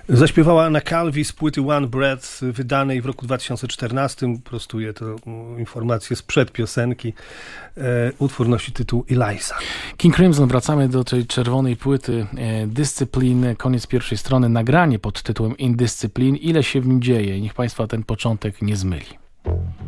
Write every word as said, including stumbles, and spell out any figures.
Zaśpiewała Anna Calvi z płyty One Breath, wydanej w roku dwa tysiące czternastym. Prostuję to informację sprzed piosenki. E, utwór nosi tytuł Eliza. King Crimson, wracamy do tej czerwonej płyty. E, Dyscyplin, koniec pierwszej strony, nagranie pod tytułem Indiscipline. Ile się w nim dzieje? Niech Państwa ten początek nie zmyli.